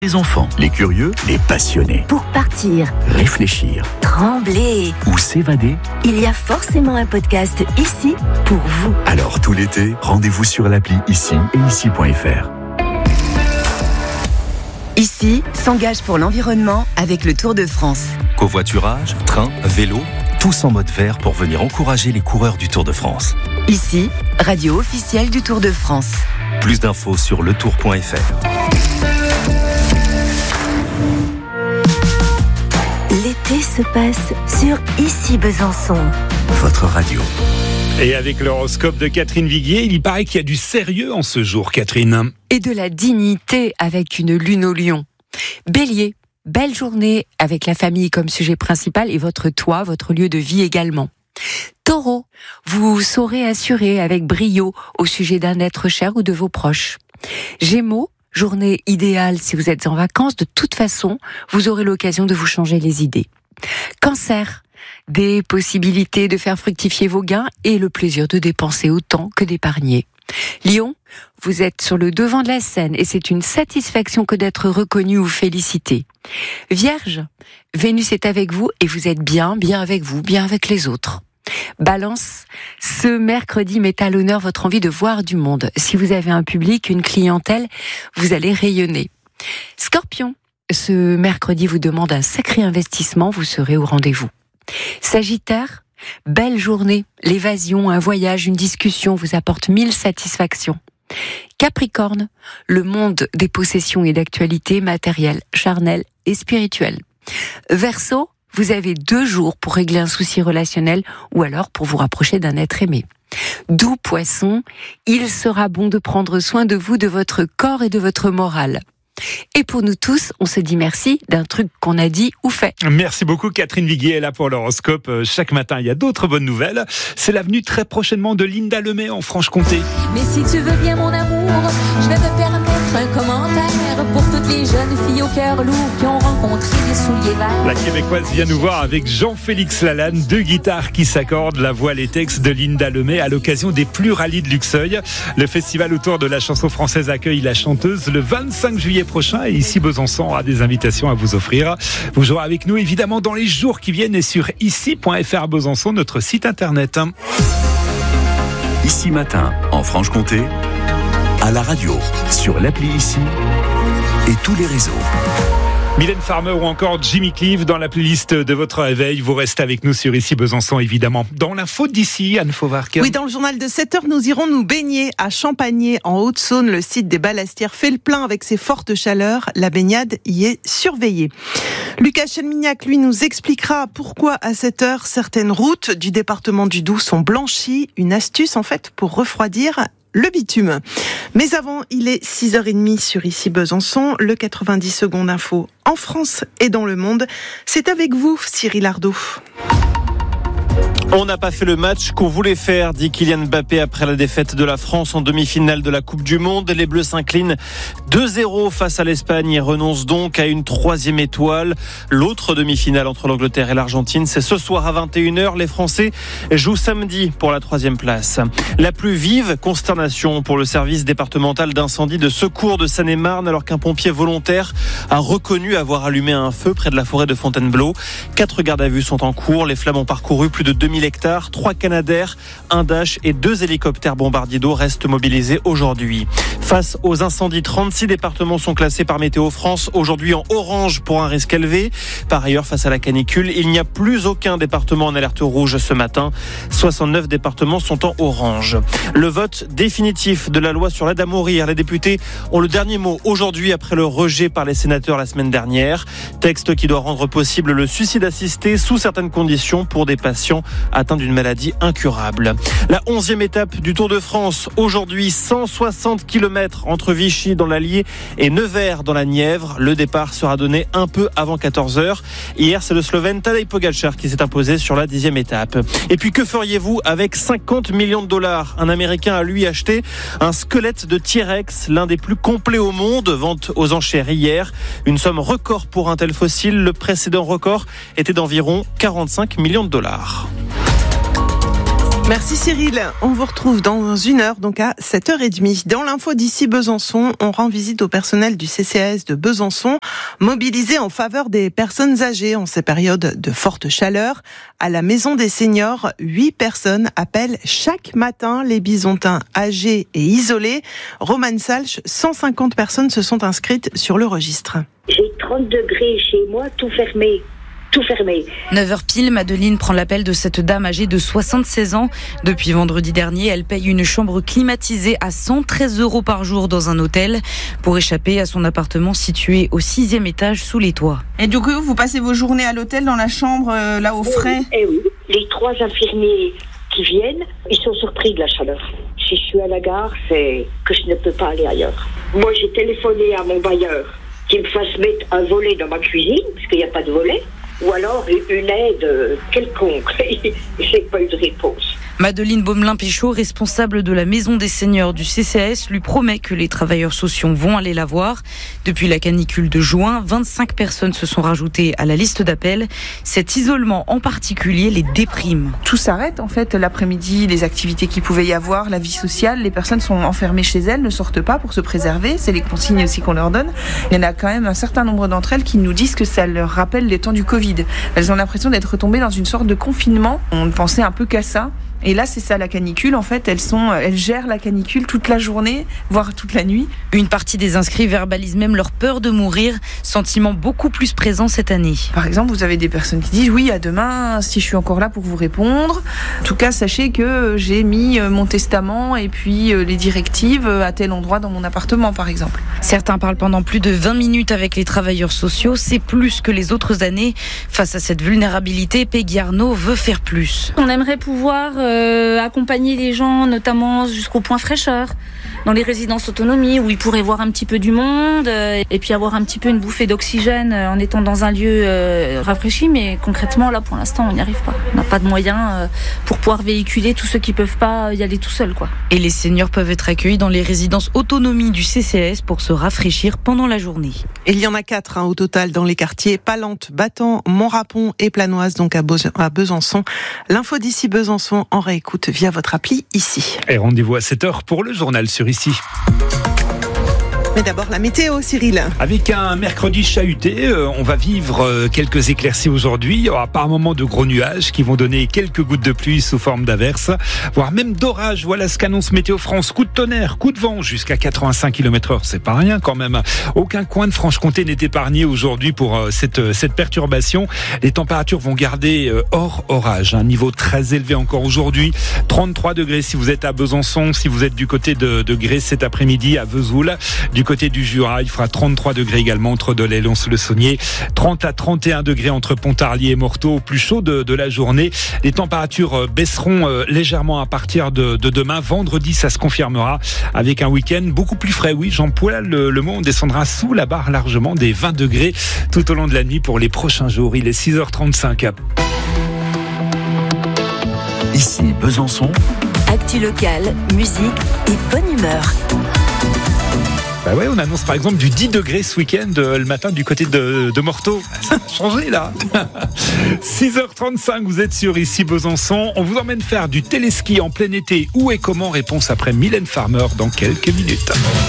Les enfants, les curieux, les passionnés. Pour partir, Réfléchir trembler, ou s'évader. il y a forcément un podcast ici pour vous. Alors tout l'été, rendez-vous sur l'appli Ici et ici.fr. Ici s'engage pour l'environnement avec le Tour de France. Covoiturage, train, vélo, tous en mode vert pour venir encourager les coureurs du Tour de France. Ici, radio officielle du Tour de France. Plus d'infos sur letour.fr. L'été se passe sur Ici Besançon. Votre radio. Et avec l'horoscope de Catherine Viguier, il paraît qu'il y a du sérieux en ce jour, Catherine. Et de la dignité avec une lune au lion. Bélier, belle journée avec la famille comme sujet principal et votre toit, votre lieu de vie également. Taureau, vous saurez assurer avec brio au sujet d'un être cher ou de vos proches. Gémeaux, journée idéale si vous êtes en vacances. De toute façon, vous aurez l'occasion de vous changer les idées. Cancer, des possibilités de faire fructifier vos gains et le plaisir de dépenser autant que d'épargner. Lion, vous êtes sur le devant de la scène et c'est une satisfaction que d'être reconnu ou félicité. Vierge, Vénus est avec vous et vous êtes bien avec vous, bien avec les autres. Balance, ce mercredi met à l'honneur votre envie de voir du monde. Si vous avez un public, une clientèle, vous allez rayonner. Scorpion, ce mercredi vous demande un sacré investissement, vous serez au rendez-vous. Sagittaire, belle journée, l'évasion, un voyage, une discussion vous apporte 1000 satisfactions. Capricorne, le monde des possessions et d'actualités matérielles, charnelles et spirituelles. Verseau, vous avez 2 jours pour régler un souci relationnel ou alors pour vous rapprocher d'un être aimé. Doux Poisson, il sera bon de prendre soin de vous, de votre corps et de votre morale. Et pour nous tous, on se dit merci d'un truc qu'on a dit ou fait. Merci beaucoup Catherine Viguier est là pour l'horoscope. Chaque matin, il y a d'autres bonnes nouvelles. C'est la venue très prochainement de Linda Lemay en Franche-Comté. Mais si tu veux bien mon amour, je vais me permettre un commentaire pour toutes les jeunes filles au cœur lourd qui ont rencontré des souliers verts. La Québécoise vient nous voir avec Jean-Félix Lalanne, 2 guitares qui s'accordent, la voix, les textes de Linda Lemay à l'occasion des Pluralies de Luxeuil. Le festival autour de la chanson française accueille la chanteuse le 25 juillet prochain et ici Besançon aura des invitations à vous offrir. Vous jouerez avec nous évidemment dans les jours qui viennent et sur ici.fr Besançon, notre site internet. Ici matin, en Franche-Comté, à la radio, sur l'appli Ici et tous les réseaux. Mylène Farmer ou encore Jimmy Cliff dans la playlist de votre réveil. Vous restez avec nous sur Ici Besançon, évidemment. Dans l'info d'ici, Anne Fauvarque. Oui, dans le journal de 7h, nous irons nous baigner à Champagné, en Haute-Saône. Le site des Ballastières fait le plein avec ses fortes chaleurs. La baignade y est surveillée. Lucas Chelmignac, lui, nous expliquera pourquoi à 7h, certaines routes du département du Doubs sont blanchies. Une astuce, en fait, pour refroidir le bitume. Mais avant, il est 6h30 sur Ici Besançon, le 90 secondes info en France et dans le monde. C'est avec vous, Cyril Ardo. On n'a pas fait le match qu'on voulait faire, dit Kylian Mbappé après la défaite de la France en demi-finale de la Coupe du Monde. Les Bleus s'inclinent 2-0 face à l'Espagne et renoncent donc à une 3e étoile. L'autre demi-finale entre l'Angleterre et l'Argentine, c'est ce soir à 21h. Les Français jouent samedi pour la 3e place. La plus vive consternation pour le service départemental d'incendie de secours de Seine-et-Marne alors qu'un pompier volontaire a reconnu avoir allumé un feu près de la forêt de Fontainebleau. 4 gardes à vue sont en cours. Les flammes ont parcouru plus de 2000 hectares, 3 Canadair, un Dash et 2 hélicoptères bombardiers d'eau restent mobilisés aujourd'hui. Face aux incendies, 36 départements sont classés par Météo France aujourd'hui en orange pour un risque élevé. Par ailleurs, face à la canicule, il n'y a plus aucun département en alerte rouge ce matin. 69 départements sont en orange. Le vote définitif de la loi sur l'aide à mourir. Les députés ont le dernier mot aujourd'hui après le rejet par les sénateurs la semaine dernière. Texte qui doit rendre possible le suicide assisté sous certaines conditions pour des patients atteints d'une maladie incurable. La 11e étape du Tour de France. Aujourd'hui, 160 km entre Vichy dans l'Allier et Nevers dans la Nièvre. Le départ sera donné un peu avant 14h. Hier, c'est le Slovène Tadej Pogačar qui s'est imposé sur la 10e étape. Et puis, que feriez-vous avec 50 millions de dollars ? Un Américain a lui acheté un squelette de T-Rex, l'un des plus complets au monde. Vente aux enchères hier. Une somme record pour un tel fossile. Le précédent record était d'environ 45 millions de dollars. Merci Cyril. On vous retrouve dans 1 heure, donc à 7h30. Dans l'info d'ici Besançon, on rend visite au personnel du CCAS de Besançon, mobilisé en faveur des personnes âgées en ces périodes de forte chaleur. À la Maison des Seniors, 8 personnes appellent chaque matin les Bisontins âgés et isolés. Romane Salch, 150 personnes se sont inscrites sur le registre. J'ai 30 degrés chez moi, tout fermé. 9h pile, Madeline prend l'appel de cette dame âgée de 76 ans. Depuis vendredi dernier, elle paye une chambre climatisée à 113 € par jour dans un hôtel pour échapper à son appartement situé au 6e étage sous les toits. Et du coup, vous passez vos journées à l'hôtel dans la chambre, là au frais ? Oui. Les 3 infirmiers qui viennent, ils sont surpris de la chaleur. Si je suis à la gare, c'est que je ne peux pas aller ailleurs. Moi, j'ai téléphoné à mon bailleur qu'il me fasse mettre un volet dans ma cuisine, parce qu'il n'y a pas de volet. Ou alors une aide quelconque. J'ai pas eu de réponse. Madeleine Baumelin-Pichot, responsable de la Maison des Seniors du CCAS, lui promet que les travailleurs sociaux vont aller la voir. Depuis la canicule de juin, 25 personnes se sont rajoutées à la liste d'appels. Cet isolement en particulier les déprime. Tout s'arrête en fait l'après-midi, les activités qu'il pouvait y avoir, la vie sociale. Les personnes sont enfermées chez elles, ne sortent pas pour se préserver. C'est les consignes aussi qu'on leur donne. Il y en a quand même un certain nombre d'entre elles qui nous disent que ça leur rappelle les temps du Covid. Elles ont l'impression d'être retombées dans une sorte de confinement. On ne pensait un peu qu'à ça. Et là, c'est ça la canicule. En fait, elles gèrent la canicule toute la journée, voire toute la nuit. Une partie des inscrits verbalise même leur peur de mourir, sentiment beaucoup plus présent cette année. Par exemple, vous avez des personnes qui disent oui, à demain, si je suis encore là pour vous répondre. En tout cas, sachez que j'ai mis mon testament et puis les directives à tel endroit dans mon appartement, par exemple. Certains parlent pendant plus de 20 minutes avec les travailleurs sociaux. C'est plus que les autres années. Face à cette vulnérabilité, Peggy Arnaud veut faire plus. On aimerait pouvoir accompagner les gens, notamment jusqu'au point fraîcheur, dans les résidences autonomie, où ils pourraient voir un petit peu du monde, et puis avoir un petit peu une bouffée d'oxygène en étant dans un lieu rafraîchi. Mais concrètement, là, pour l'instant, on n'y arrive pas. On n'a pas de moyens pour pouvoir véhiculer tous ceux qui peuvent pas y aller tout seuls, quoi. Et les seniors peuvent être accueillis dans les résidences autonomie du CCAS pour se rafraîchir pendant la journée. Et il y en a 4 au total dans les quartiers Palante, Battant, Montrapon et Planoise, donc à Besançon. L'info d'ici Besançon en réécoute via votre appli ici. Et rendez-vous à 7h pour le journal sur ici. Mais d'abord la météo, Cyril. Avec un mercredi chahuté, on va vivre quelques éclaircies aujourd'hui. Il y aura par moments de gros nuages qui vont donner quelques gouttes de pluie sous forme d'averses, voire même d'orage. Voilà ce qu'annonce Météo France. Coup de tonnerre, coup de vent jusqu'à 85 km/h. C'est pas rien quand même. Aucun coin de Franche-Comté n'est épargné aujourd'hui pour cette perturbation. Les températures vont garder hors orage. Un niveau très élevé encore aujourd'hui. 33 degrés si vous êtes à Besançon, si vous êtes du côté de Grès cet après-midi à Vesoul. Du côté du Jura, il fera 33 degrés également entre Dole et Lons-le-Saunier, 30 à 31 degrés entre Pontarlier et Morteau, au plus chaud de la journée. Les températures baisseront légèrement à partir de demain. Vendredi, ça se confirmera avec un week-end beaucoup plus frais. Oui, j'emploie le mot, on descendra sous la barre largement des 20 degrés tout au long de la nuit pour les prochains jours. Il est 6h35. Ici Besançon. Actu locale, musique et bonne humeur. Bah ouais, on annonce par exemple du 10 degrés ce week-end le matin du côté de Morteau. Ça a changé là. 6h35, vous êtes sur ici Besançon. On vous emmène faire du téléski en plein été. Où et comment? Réponse après Mylène Farmer dans quelques minutes.